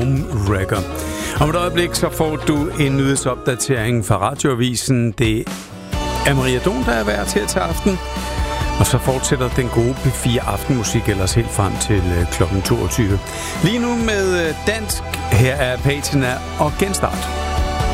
Homewrecker. Om et øjeblik så får du en nyhedsopdatering fra Radioavisen. Det er Maria Don, der er vært her til aften. Og så fortsætter den gode P4 aftenmusik ellers helt frem til kl. 22. Lige nu med dansk. Her er Patina og Genstart.